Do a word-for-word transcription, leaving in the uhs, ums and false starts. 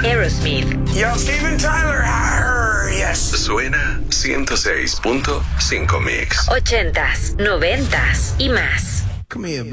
Aerosmith. Yo, Steven Tyler. Arr, yes. Suena ciento seis punto cinco Mix. Ochentas, noventas y más. Come here,